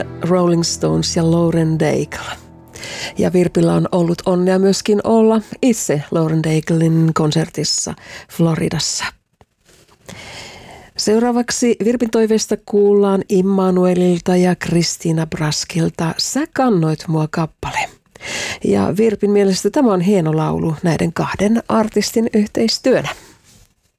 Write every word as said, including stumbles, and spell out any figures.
Rolling Stones ja Lauren Daigle. Ja Virpillä on ollut onnea myöskin olla itse Lauren Daiglen konsertissa Floridassa. Seuraavaksi Virpin toiveesta kuullaan Immanuelilta ja Kristiina Braskilta Sä kannoit mua -kappale. Ja Virpin mielestä tämä on hieno laulu näiden kahden artistin yhteistyönä.